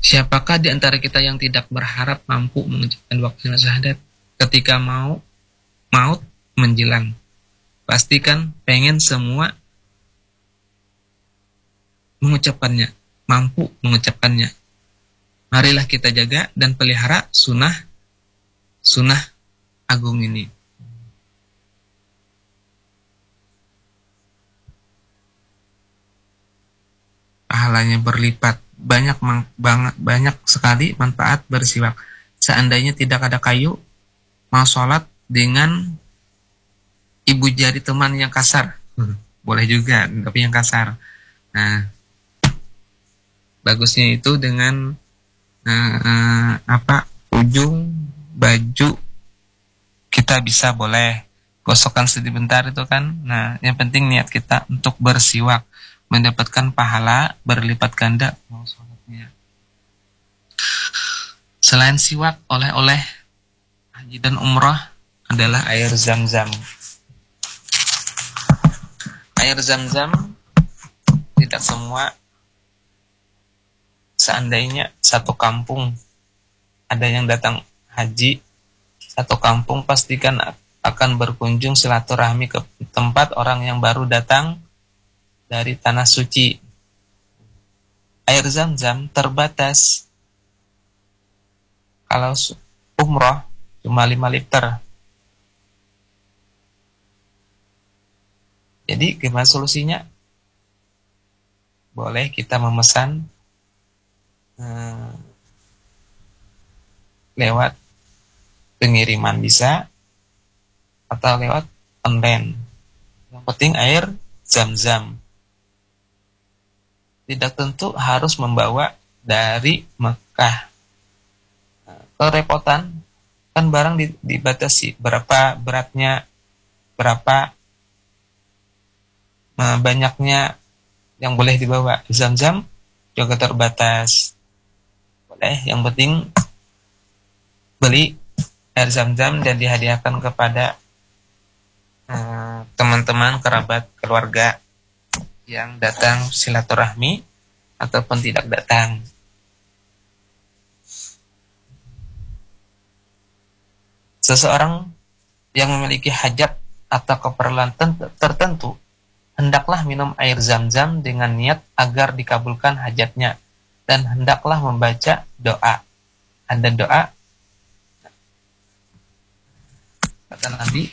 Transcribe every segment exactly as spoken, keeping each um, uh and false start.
Siapakah di antara kita yang tidak berharap mampu mengucapkan dua kalimat syahadat ketika mau maut menjelang? Pastikan pengen semua mengucapkannya, mampu mengucapkannya. Marilah kita jaga dan pelihara sunnah sunnah agung ini. Pahalanya berlipat, banyak banget banyak sekali manfaat bersiwak. Seandainya tidak ada kayu, mau sholat dengan ibu jari teman yang kasar, hmm. boleh juga, tapi yang kasar. Nah, bagusnya itu dengan uh, apa ujung baju kita bisa boleh gosokkan sebentar itu kan. Nah, yang penting niat kita untuk bersiwak, mendapatkan pahala berlipat ganda mau sholatnya. Selain siwak, oleh-oleh haji dan umrah adalah air zam-zam. Air zam-zam tidak semua. Seandainya satu kampung ada yang datang haji, satu kampung pastikan akan berkunjung silaturahmi ke tempat orang yang baru datang dari tanah suci. Air zam-zam terbatas. Kalau umroh cuma lima liter. Jadi gimana solusinya? Boleh kita memesan hmm, lewat pengiriman bisa, atau lewat online. Yang penting air zam-zam. Tidak tentu harus membawa dari Mekah. Kerepotan kan barang dibatasi berapa beratnya, berapa banyaknya yang boleh dibawa. Zam-zam juga terbatas. Boleh, yang penting beli air zam-zam dan dihadiahkan kepada uh, teman-teman, kerabat, keluarga yang datang silaturahmi ataupun tidak datang. Seseorang yang memiliki hajat atau keperluan tertentu hendaklah minum air zam-zam dengan niat agar dikabulkan hajatnya, dan hendaklah membaca doa. Ada doa kata Nabi,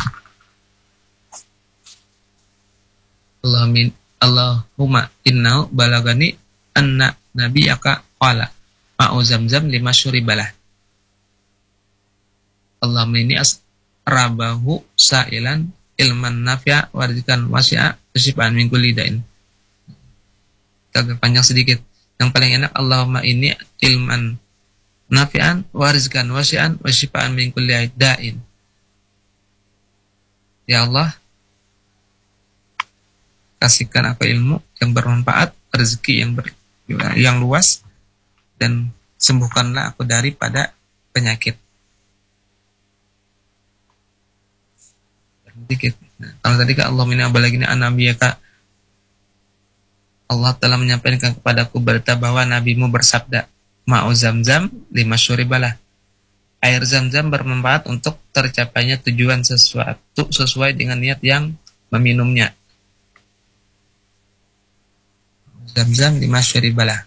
Allahumma innau balagani anna nabiyaka qala ma'u zamzam lima syuribalah. Allahumma ini asrabahu sa'ilan ilman nafi'a warzikan wasi'a syifaan min kulli da'in. Agak panjang sedikit. Yang paling enak, Allahumma ini ilman nafi'an warizkan wasi'an wasyifaan min kulli da'in. Ya Allah, kasihkan aku ilmu yang bermanfaat, rezeki yang ber, yang luas, dan sembuhkanlah aku daripada penyakit. Sedikit. Nah, kalau tadi kan Allah minna balagina anabiyaka, Allah telah menyampaikan kepadaku berita bahwa nabimu bersabda, ma'u zamzam lima syuribalah. Air zam-zam bermanfaat untuk tercapainya tujuan sesuatu sesuai dengan niat yang meminumnya. Zam-zam lima syuribalah.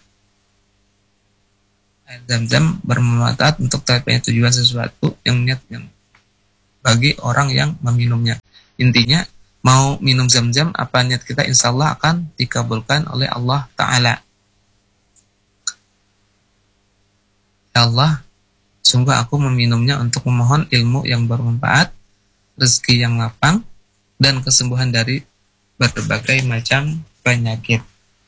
Air zam-zam bermanfaat untuk tercapainya tujuan sesuatu yang niat yang bagi orang yang meminumnya. Intinya, mau minum zam-zam, apa niat kita, insya Allah akan dikabulkan oleh Allah Ta'ala. Ya Allah, sungguh aku meminumnya untuk memohon ilmu yang bermanfaat, rezeki yang lapang, dan kesembuhan dari berbagai macam penyakit.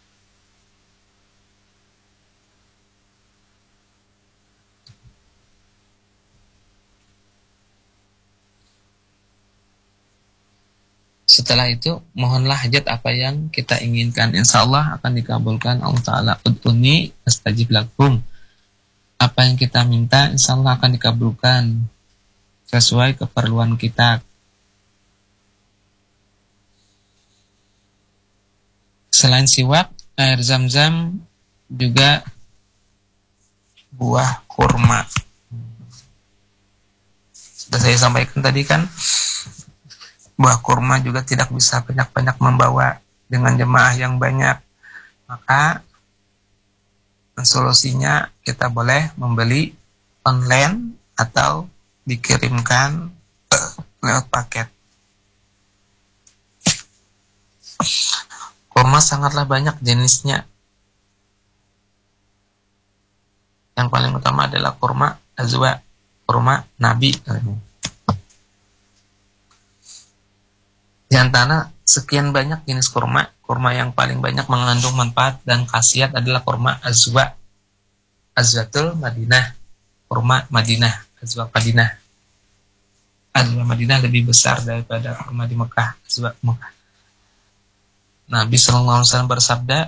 Setelah itu, mohonlah hajat apa yang kita inginkan. Insya Allah akan dikabulkan Allah Ta'ala. Ud'uni astajib lakum. Apa yang kita minta, insya Allah akan dikabulkan sesuai keperluan kita. Selain siwak, air zam-zam juga buah kurma. Sudah saya sampaikan tadi kan, buah kurma juga tidak bisa banyak-banyak membawa dengan jemaah yang banyak. Maka solusinya kita boleh membeli online atau dikirimkan lewat paket. Kurma sangatlah banyak jenisnya. Yang paling utama adalah kurma azwa, kurma Nabi. Di antara sekian banyak jenis kurma, kurma yang paling banyak mengandung manfaat dan khasiat adalah kurma azwa, azwatul Madinah, kurma Madinah, azwa Madinah. Azwa Madinah lebih besar daripada kurma di Mekah, azwa Mekah. Nabi shallallahu alaihi wasallam bersabda,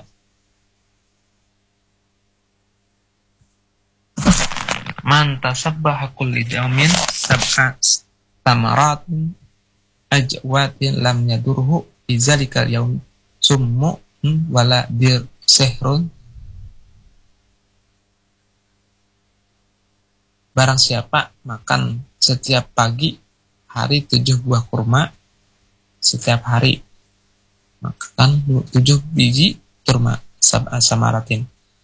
"Man tasabbaha kulli yawmin sab'a tamaratin ajwatin lam yadurhu fi zalikal yawm summu wala bir sehrun." Barang siapa makan setiap pagi hari tujuh buah kurma, setiap hari makan tujuh biji kurma sab'a samaratin,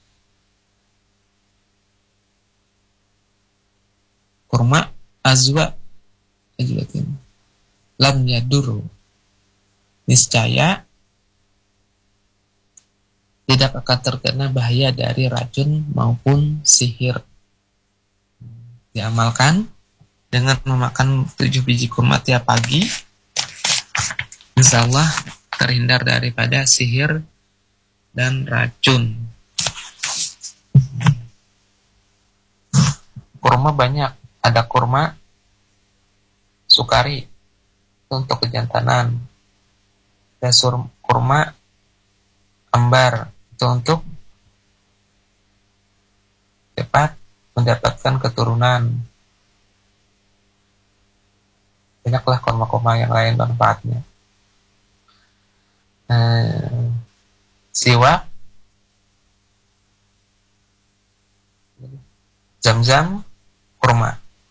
kurma azwa ajwatin lam yaduru, niscaya tidak akan terkena bahaya dari racun maupun sihir. Diamalkan dengan memakan tujuh biji kurma tiap pagi, insya Allah terhindar daripada sihir dan racun. Kurma banyak, ada kurma sukari untuk kejantanan, ada kurma ambar itu untuk cepat mendapatkan keturunan. Banyaklah kurma-kurma yang lain manfaatnya. Hmm, siwak, jam-jam, kurma.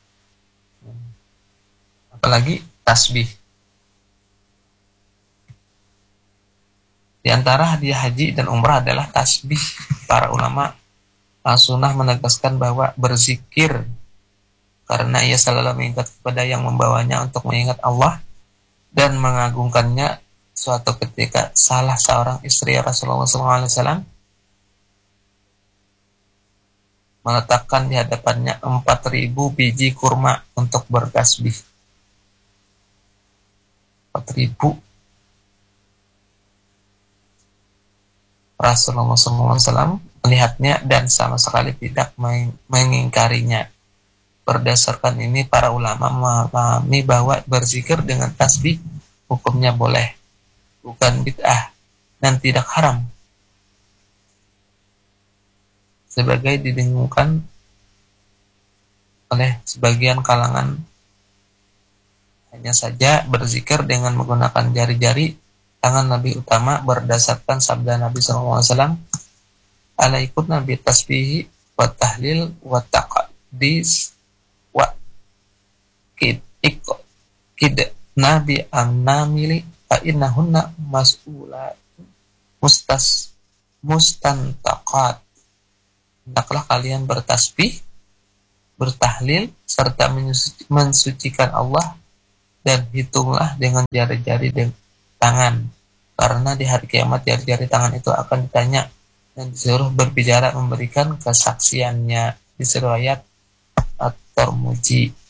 Apalagi tasbih. Di antara hadiah haji dan umrah adalah tasbih. Para ulama sunnah menegaskan bahwa berzikir, karena ia selalu mengingat kepada yang membawanya untuk mengingat Allah dan mengagungkannya. Suatu ketika salah seorang istri Rasulullah shallallahu alaihi wasallam meletakkan di hadapannya empat ribu biji kurma untuk bertasbih. empat ribu. Rasulullah shallallahu alaihi wasallam melihatnya dan sama sekali tidak mengingkarinya. Berdasarkan ini para ulama memahami bahwa berzikir dengan tasbih hukumnya boleh, bukan bid'ah dan tidak haram. Sebagai didengungkan oleh sebagian kalangan, hanya saja berzikir dengan menggunakan jari-jari tangan Nabi utama berdasarkan sabda Nabi shallallahu alaihi wasallam, "Alaikum nabi tasbihi wa tahlil wa taqdis wa kid ikko kid nabi amnamili fa innahunna mas'ulat mustas mustantaqat." Hendaklah kalian bertasbih, bertahlil serta mensucikan Allah, dan hitunglah dengan jari-jari dan tangan, karena di hari kiamat jari-jari tangan itu akan ditanya dan disuruh berbicara memberikan kesaksiannya. Di riwayat At-Tirmidzi.